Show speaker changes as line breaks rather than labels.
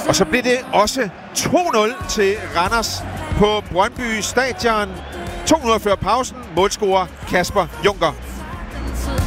Og så blev det også 2-0 til Randers på Brøndby Stadion. 2 minutter før pausen. Målscorer Kasper Junker.